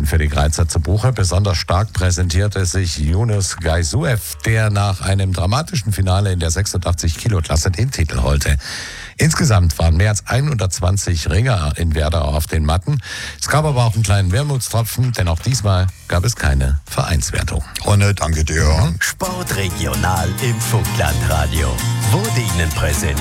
für die Greizer zu Buche. Besonders stark präsentierte sich Yunus Gaisuev, der nach einem dramatischen Finale in der 86-Kilo-Klasse den Titel holte. Insgesamt waren mehr als 120 Ringer in Werdau auf den Matten. Es gab aber auch einen kleinen Wermutstropfen, denn auch diesmal gab es keine Vereinswertung. Ronne, danke dir. Sportregional im Vogtlandradio wurde Ihnen präsentiert